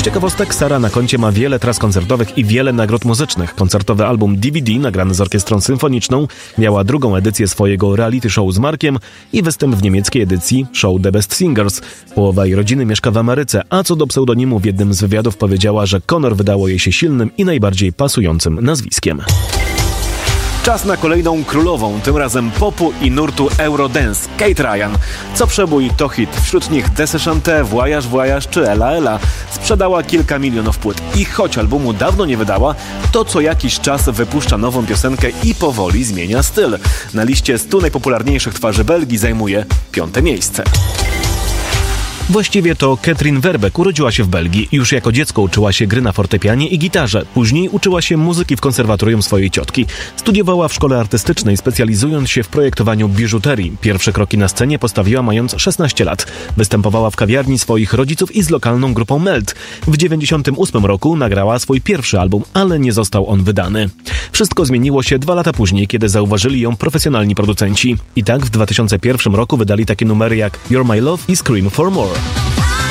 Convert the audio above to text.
ciekawostek, Sara na koncie ma wiele tras koncertowych i wiele nagród muzycznych. Koncertowy album DVD, nagrany z orkiestrą symfoniczną, miała drugą edycję swojego reality show z Markiem i występ w niemieckiej edycji show The Best Singers. Połowa jej rodziny mieszka w Ameryce, a co do pseudonimu w jednym z wywiadów powiedziała, że Conor wydało jej się silnym i najbardziej pasującym nazwiskiem. Czas na kolejną królową, tym razem popu i nurtu Eurodance, Kate Ryan. Co przebój, to hit. Wśród nich Desse Chanté, Voyage czy Ella Ella. Sprzedała kilka milionów płyt i choć albumu dawno nie wydała, to co jakiś czas wypuszcza nową piosenkę i powoli zmienia styl. Na liście 100 najpopularniejszych twarzy Belgii zajmuje 5. miejsce. Właściwie to Katrien Verbeek urodziła się w Belgii. Już jako dziecko uczyła się gry na fortepianie i gitarze. Później uczyła się muzyki w konserwatorium swojej ciotki. Studiowała w szkole artystycznej, specjalizując się w projektowaniu biżuterii. Pierwsze kroki na scenie postawiła mając 16 lat. Występowała w kawiarni swoich rodziców i z lokalną grupą Melt. W 1998 roku nagrała swój pierwszy album, ale nie został on wydany. Wszystko zmieniło się 2 lata później, kiedy zauważyli ją profesjonalni producenci. I tak w 2001 roku wydali takie numery jak You're My Love i Scream for More.